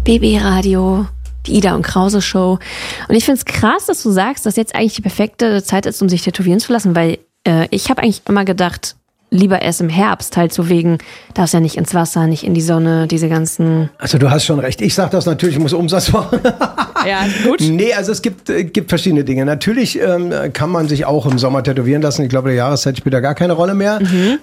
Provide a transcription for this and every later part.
BB Radio, die Ida und Krause Show. Und ich finde es krass, dass du sagst, dass jetzt eigentlich die perfekte Zeit ist, um sich tätowieren zu lassen, weil ich habe eigentlich immer gedacht, lieber erst im Herbst, halt so wegen, darfst ja nicht ins Wasser, nicht in die Sonne, diese ganzen... Also du hast schon recht. Ich sage das natürlich, ich muss Umsatz machen. Ja, gut. Nee, also es gibt verschiedene Dinge. Natürlich kann man sich auch im Sommer tätowieren lassen. Ich glaube, der Jahreszeit spielt da gar keine Rolle mehr.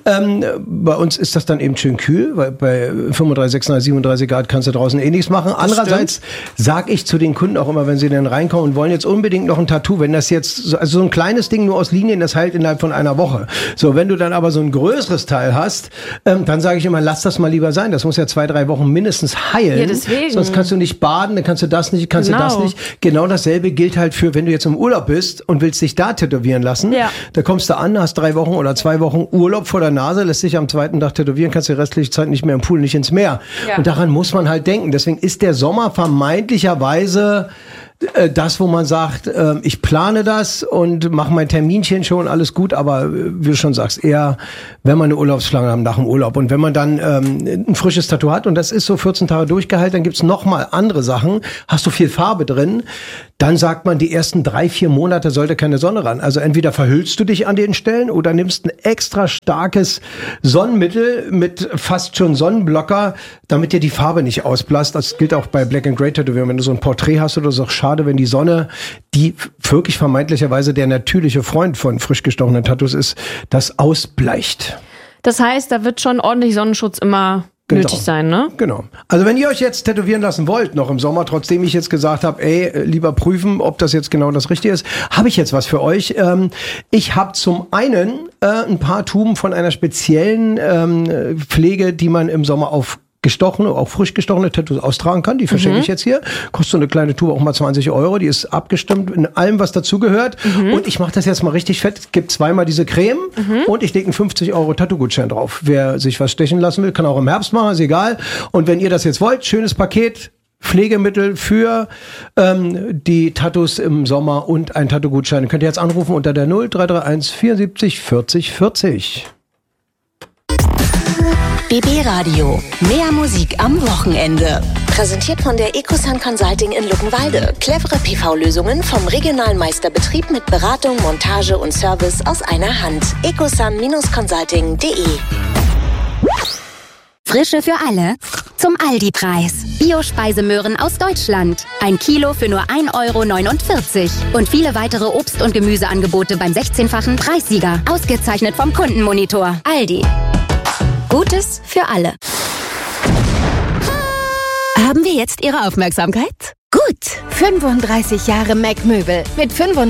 Bei uns ist das dann eben schön kühl, weil bei 35, 36, 37 Grad kannst du draußen eh nichts machen. Andererseits sage ich zu den Kunden auch immer, wenn sie dann reinkommen und wollen jetzt unbedingt noch ein Tattoo, wenn das jetzt, also so ein kleines Ding nur aus Linien, das heilt innerhalb von einer Woche. So, wenn du dann aber so ein größeres Teil hast, dann sage ich immer, lass das mal lieber sein. Das muss ja 2-3 Wochen mindestens heilen. Ja, deswegen. Sonst kannst du nicht baden, dann kannst du das nicht, kannst du das nicht. Genau dasselbe gilt halt für, wenn du jetzt im Urlaub bist und willst dich da tätowieren lassen. Ja. Da kommst du an, hast 3 Wochen oder 2 Wochen Urlaub vor der Nase, lässt dich am 2. Tag tätowieren, kannst die restliche Zeit nicht mehr im Pool, nicht ins Meer. Ja. Und daran muss man halt denken. Deswegen ist der Sommer vermeintlicherweise das, wo man sagt, ich plane das und mache mein Terminchen schon, alles gut, aber wie du schon sagst, eher, wenn man eine Urlaubsflange haben nach dem Urlaub und wenn man dann ein frisches Tattoo hat und das ist so 14 Tage durchgehalten, dann gibt's nochmal andere Sachen, hast du viel Farbe drin, dann sagt man, die ersten 3-4 Monate sollte keine Sonne ran. Also entweder verhüllst du dich an den Stellen oder nimmst ein extra starkes Sonnenmittel mit fast schon Sonnenblocker, damit dir die Farbe nicht ausblasst. Das gilt auch bei Black and Grey Tätowierungen. Wenn du so ein Porträt hast oder so, schade, wenn die Sonne, die wirklich vermeintlicherweise der natürliche Freund von frisch gestochenen Tattoos ist, das ausbleicht. Das heißt, da wird schon ordentlich Sonnenschutz immer nötig sein, ne? Genau. Also wenn ihr euch jetzt tätowieren lassen wollt, noch im Sommer, trotzdem ich jetzt gesagt habe, lieber prüfen, ob das jetzt genau das Richtige ist, habe ich jetzt was für euch. Ich habe zum einen ein paar Tuben von einer speziellen Pflege, die man im Sommer auf gestochene, auch frisch gestochene Tattoos austragen kann. Die verschenke ich jetzt hier. Kostet so eine kleine Tube auch mal 20 €. Die ist abgestimmt in allem, was dazugehört. Und ich mache das jetzt mal richtig fett. Es gibt zweimal diese Creme und ich lege einen 50 € Tattoo-Gutschein drauf. Wer sich was stechen lassen will, kann auch im Herbst machen, ist egal. Und wenn ihr das jetzt wollt, schönes Paket, Pflegemittel für die Tattoos im Sommer und ein Tattoo-Gutschein. Könnt ihr jetzt anrufen unter der 0331 74 40 40. BB Radio. Mehr Musik am Wochenende. Präsentiert von der Ecosun Consulting in Luckenwalde. Clevere PV-Lösungen vom regionalen Meisterbetrieb mit Beratung, Montage und Service aus einer Hand. ecosun-consulting.de. Frische für alle zum Aldi-Preis. Bio-Speisemöhren aus Deutschland. 1 Kilo für nur 1,49 € Und viele weitere Obst- und Gemüseangebote beim 16-fachen Preissieger. Ausgezeichnet vom Kundenmonitor. Aldi. Gutes für alle. Haben wir jetzt Ihre Aufmerksamkeit? Gut. 35 Jahre Mac Möbel mit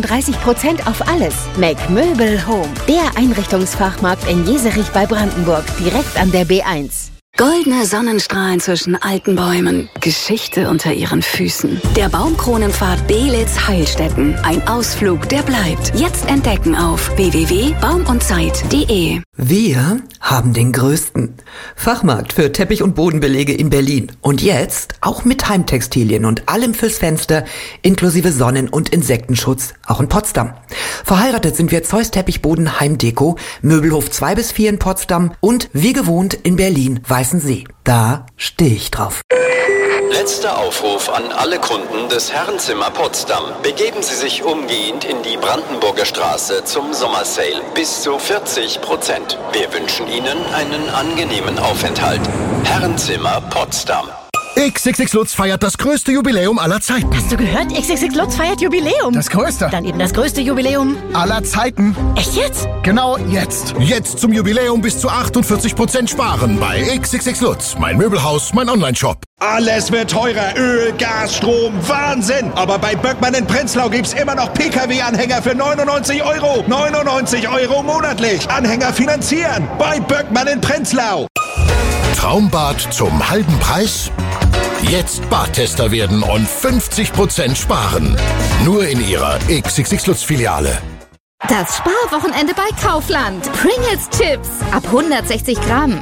35% auf alles. Mac Möbel Home. Der Einrichtungsfachmarkt in Jeserich bei Brandenburg. Direkt an der B1. Goldene Sonnenstrahlen zwischen alten Bäumen, Geschichte unter ihren Füßen. Der Baumkronenpfad Belitz Heilstätten. Ein Ausflug, der bleibt. Jetzt entdecken auf www.baumundzeit.de. Wir haben den größten Fachmarkt für Teppich- und Bodenbelege in Berlin. Und jetzt auch mit Heimtextilien und allem fürs Fenster, inklusive Sonnen- und Insektenschutz, auch in Potsdam. Verheiratet sind wir Zeus Teppichboden Heimdeko, Möbelhof 2-4 in Potsdam und wie gewohnt in Berlin Weißensee. Da stehe ich drauf. Letzter Aufruf an alle Kunden des Herrenzimmer Potsdam. Begeben Sie sich umgehend in die Brandenburger Straße zum Sommersale. Bis zu 40%. Wir wünschen Ihnen einen angenehmen Aufenthalt. Herrenzimmer Potsdam. XXX Lutz feiert das größte Jubiläum aller Zeiten. Hast du gehört? XXX Lutz feiert Jubiläum. Das größte. Dann eben das größte Jubiläum aller Zeiten. Echt jetzt? Genau jetzt. Jetzt zum Jubiläum bis zu 48% sparen bei XXX Lutz. Mein Möbelhaus, mein Onlineshop. Alles wird teurer. Öl, Gas, Strom, Wahnsinn. Aber bei Böckmann in Prenzlau gibt's immer noch Pkw-Anhänger für 99 €. 99 € monatlich. Anhänger finanzieren. Bei Böckmann in Prenzlau. Traumbad zum halben Preis? Jetzt Badtester werden und 50% sparen. Nur in Ihrer XXX Lutz Filiale. Das Sparwochenende bei Kaufland. Pringles Chips ab 160 Gramm.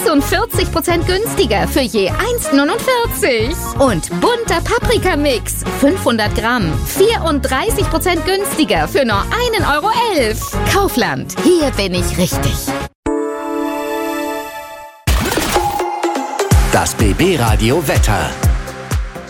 46% günstiger für je 1,49 €. Und bunter Paprikamix 500 Gramm. 34% günstiger für nur 1,11 €. Kaufland. Hier bin ich richtig. Das BB Radio Wetter.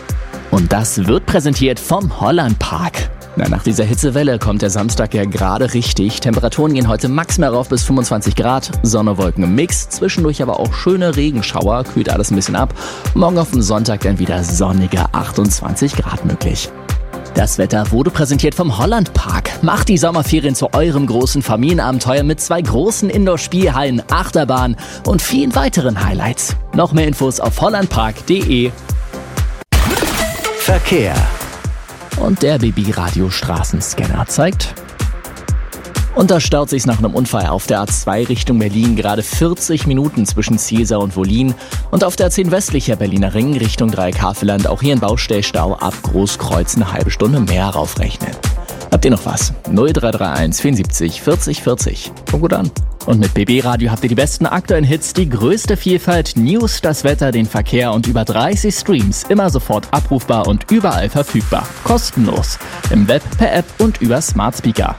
Und das wird präsentiert vom Hollandpark. Nach dieser Hitzewelle kommt der Samstag ja gerade richtig. Temperaturen gehen heute maximal rauf bis 25 Grad. Sonne, Wolken im Mix. Zwischendurch aber auch schöne Regenschauer. Kühlt alles ein bisschen ab. Morgen auf den Sonntag dann wieder sonnige 28 Grad möglich. Das Wetter wurde präsentiert vom Hollandpark. Macht die Sommerferien zu eurem großen Familienabenteuer mit 2 großen Indoor-Spielhallen, Achterbahn und vielen weiteren Highlights. Noch mehr Infos auf hollandpark.de. Verkehr. Und der BB-Radio-Straßenscanner zeigt... Und da staut sich's nach einem Unfall auf der A2 Richtung Berlin gerade 40 Minuten zwischen Zielsau und Wollin. Und auf der A10 westlicher Berliner Ring Richtung Dreieck-Havelland auch hier ein Baustellstau ab Großkreuz eine halbe Stunde mehr raufrechnen. Habt ihr noch was? 0331 74 40 40. Kommt gut an. Und mit BB Radio habt ihr die besten aktuellen Hits, die größte Vielfalt, News, das Wetter, den Verkehr und über 30 Streams. Immer sofort abrufbar und überall verfügbar. Kostenlos. Im Web, per App und über Smart Speaker.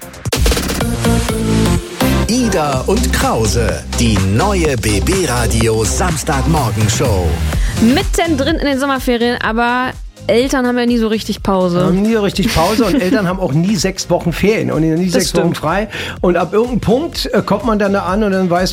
Ida und Krause, die neue BB Radio Samstagmorgenshow. Mittendrin in den Sommerferien, aber Eltern haben ja nie so richtig Pause. Haben nie so richtig Pause und Eltern haben auch nie 6 Wochen Ferien und nie 6 Wochen frei. Und ab irgendeinem Punkt kommt man dann da an und dann weiß